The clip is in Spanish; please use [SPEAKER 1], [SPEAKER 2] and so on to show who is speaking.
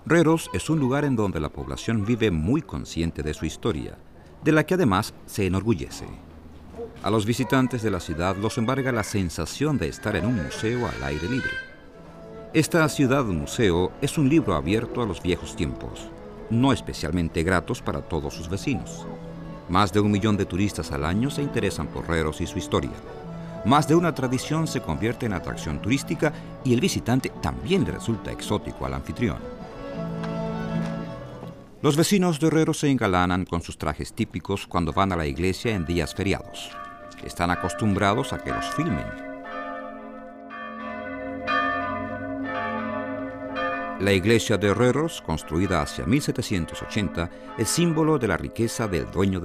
[SPEAKER 1] Reros es un lugar en donde la población vive muy consciente de su historia, de la que además se enorgullece. A los visitantes de la ciudad los embarga la sensación de estar en un museo al aire libre. Esta ciudad-museo es un libro abierto a los viejos tiempos, no especialmente gratos para todos sus vecinos. Más de 1 millón de turistas al año se interesan por Reros y su historia. Más de una tradición se convierte en atracción turística y el visitante también le resulta exótico al anfitrión. Los vecinos de Reros se engalanan con sus trajes típicos cuando van a la iglesia en días feriados. Están acostumbrados a que los filmen. La iglesia de Reros, construida hacia 1780, es símbolo de la riqueza del dueño